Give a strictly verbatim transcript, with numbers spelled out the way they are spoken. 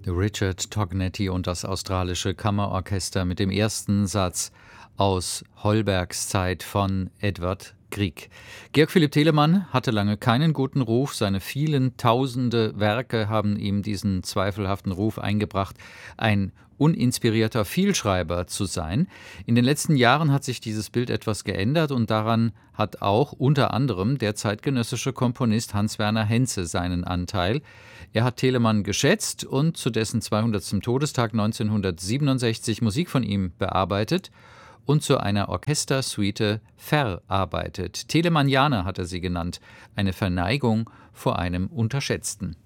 Richard Tognetti und das australische Kammerorchester mit dem ersten Satz aus Holbergs Zeit von Edward Grieg. Georg Philipp Telemann hatte lange keinen guten Ruf. Seine vielen tausende Werke haben ihm diesen zweifelhaften Ruf eingebracht, ein uninspirierter Vielschreiber zu sein. In den letzten Jahren hat sich dieses Bild etwas geändert und daran hat auch unter anderem der zeitgenössische Komponist Hans-Werner Henze seinen Anteil. Er hat Telemann geschätzt und zu dessen zweihundertstem Todestag neunzehnhundertsiebenundsechzig Musik von ihm bearbeitet und zu einer Orchestersuite verarbeitet. Telemannianer hat er sie genannt, eine Verneigung vor einem Unterschätzten.